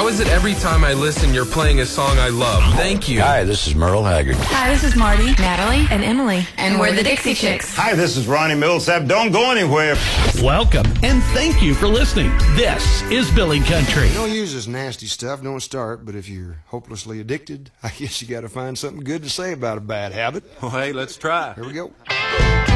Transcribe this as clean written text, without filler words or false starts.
How is it every time I listen, you're playing a song I love? Thank you. Hi, this is Merle Haggard. Hi, this is Marty, Natalie, and Emily. And we're the Dixie Chicks. Hi, this is Ronnie Millsap. Don't go anywhere. Welcome, and thank you for listening. This is Billy Country. Don't use this nasty stuff. Don't start. But if you're hopelessly addicted, I guess you got to find something good to say about a bad habit. Well, hey, let's try. Here we go.